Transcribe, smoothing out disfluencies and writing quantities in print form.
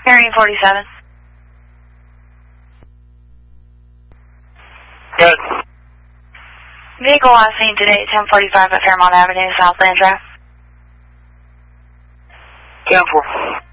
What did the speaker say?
Hearing 47. Good. Vehicle on scene today, 1045 at Fairmont Avenue, Southland Drive. 10-4.